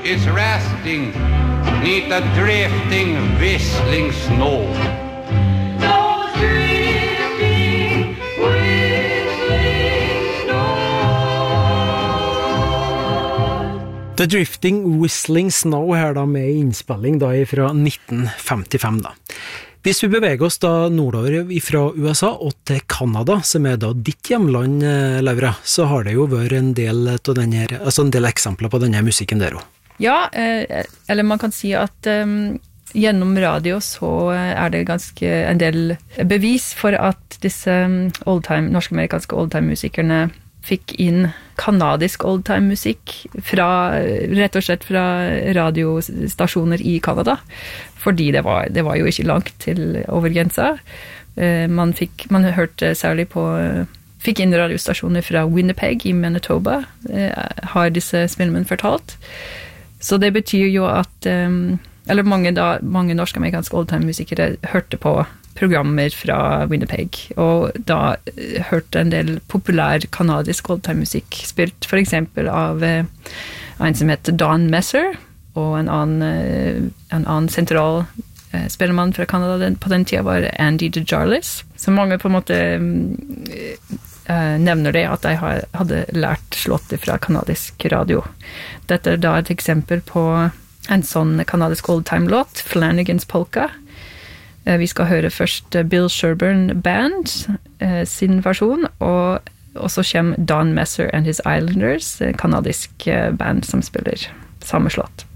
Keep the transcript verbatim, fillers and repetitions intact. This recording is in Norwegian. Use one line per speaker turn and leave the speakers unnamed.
is resting neath the drifting, whistling snow. Those drifting, whistling snow.
The Drifting Whistling Snow her da med innspilling da fra nitten femtifem da. Hvis vi beveger oss da nordover fra U S A og til Kanada, som er da ditt hjemland, Laura, så har det jo vært en del, av denne, altså en del eksempler på denne musikken der også.
Ja, eh, eller man kan si at um, gjennom radio så er det ganske en del bevis for at disse oldtime, norsk-amerikanske oldtime-musikerne fikk inn kanadisk oldtime-musikk fra, rett og slett fra radiostasjoner i Kanada, fordi det var, det var jo ikke langt til over grensa. Man fikk, man hørte særlig på, fikk inn radiostasjoner fra Winnipeg i Manitoba, har disse spillmenn fortalt. Så det betyr jo at, eller mange, da, mange norsk-amerikanske oldtime-musikere hørte på programmer fra Winnipeg, og da hørte en del populær kanadisk oldtime-musikk spilt for eksempel av en som heter Don Messer, og en annen, en annen sentral spillemann fra Kanada på den tiden var Andy DeJarlis. Så mange på en måte nevner det at de hadde lært slåttet fra kanadisk radio. Dette er da et eksempel på en sånn kanadisk oldtime-låt, Flanagan's Polka. Vi skal høre først Bill Sherburne Band sin versjon, og, og så kommer Don Messer and His Islanders, kanadisk band som spiller samme slått.